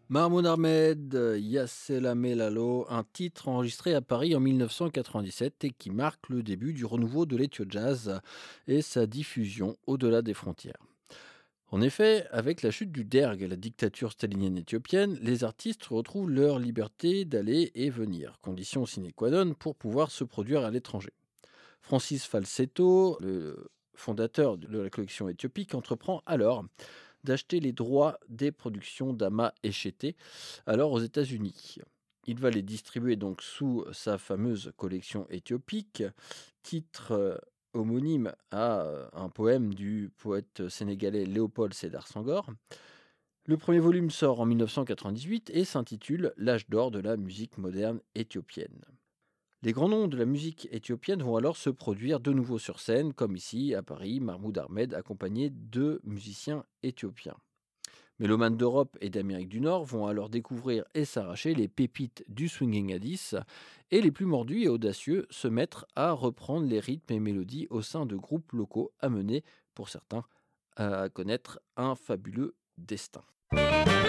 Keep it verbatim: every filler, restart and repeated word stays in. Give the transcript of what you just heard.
Mahmoud Ahmed, Yasselamé Lalo, un titre enregistré à Paris en mille neuf cent quatre-vingt-dix-sept et qui marque le début du renouveau de l'ethio jazz et sa diffusion au-delà des frontières. En effet, avec la chute du derg, la dictature stalinienne éthiopienne, les artistes retrouvent leur liberté d'aller et venir, condition sine qua non pour pouvoir se produire à l'étranger. Francis Falsetto, le fondateur de la collection éthiopique, entreprend alors d'acheter les droits des productions d'Ama Echete, alors aux États-Unis. Il va les distribuer donc sous sa fameuse collection éthiopique, titre euh, homonyme à euh, un poème du poète sénégalais Léopold Sédar Senghor. Le premier volume sort en mille neuf cent quatre-vingt-dix-huit et s'intitule L'âge d'or de la musique moderne éthiopienne. Les grands noms de la musique éthiopienne vont alors se produire de nouveau sur scène, comme ici à Paris, Mahmoud Ahmed accompagné de musiciens éthiopiens. Mélomanes d'Europe et d'Amérique du Nord vont alors découvrir et s'arracher les pépites du swinging à dix, et les plus mordus et audacieux se mettre à reprendre les rythmes et mélodies au sein de groupes locaux amenés, pour certains, à connaître un fabuleux destin.